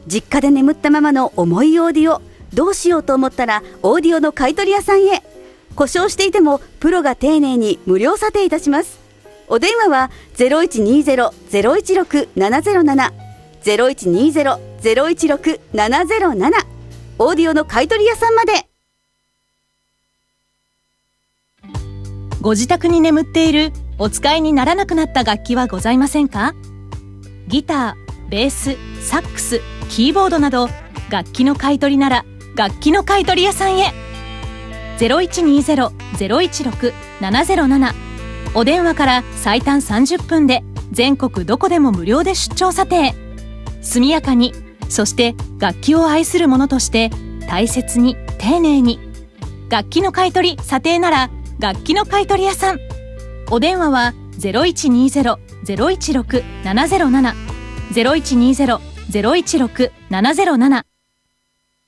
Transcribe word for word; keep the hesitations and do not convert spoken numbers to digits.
実家で眠ったままの重いオーディオ、どうしようと思ったらオーディオの買取屋さんへ。故障していてもプロが丁寧に無料査定いたします。お電話は ゼロいちにゼロ ゼロいちろく ななゼロなな ゼロいちにゼロ ゼロいちろく ななゼロなな、オーディオの買取屋さんまで。 ご自宅に眠っているお使いにならなくなった楽器はございませんか？ギター、ベース、サックス、キーボードなど楽器の買い取りなら楽器の買い取り屋さんへ。 ゼロいちにゼロ ゼロいちろく ななゼロなな、お電話から最短さんじゅっぷんで全国どこでも無料で出張査定。速やかに、そして楽器を愛する者として大切に丁寧に。楽器の買い取り査定なら楽器の買い取り屋さん。お電話は ゼロいちにゼロ ゼロいちろく ななゼロなな ゼロいちにゼロ ゼロいちろく ななゼロなな